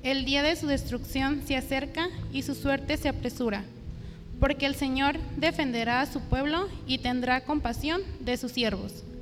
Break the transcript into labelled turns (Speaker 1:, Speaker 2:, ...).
Speaker 1: El día de su destrucción se acerca y su suerte se apresura, porque el Señor defenderá a su pueblo y tendrá compasión de sus siervos.